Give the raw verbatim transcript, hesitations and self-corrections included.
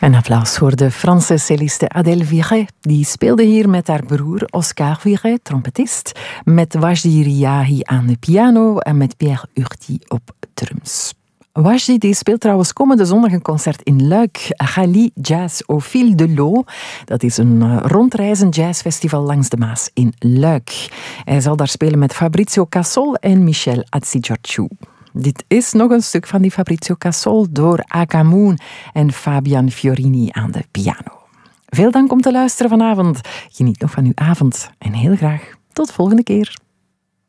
Een applaus voor de Franse celliste Adèle Viret. Die speelde hier met haar broer Oscar Viret, trompetist, met Wajdi Riahi aan de piano en met Pierre Urti op drums. Wajdi die speelt trouwens komende zondag een concert in Luik, Gali Jazz au Fil de l'Eau. Dat is een rondreizend jazzfestival langs de Maas in Luik. Hij zal daar spelen met Fabrizio Cassol en Michel Atsigiorgiou. Dit is nog een stuk van die Fabrizio Cassol door Aka Moon en Fabian Fiorini aan de piano. Veel dank om te luisteren vanavond. Geniet nog van uw avond en heel graag tot volgende keer.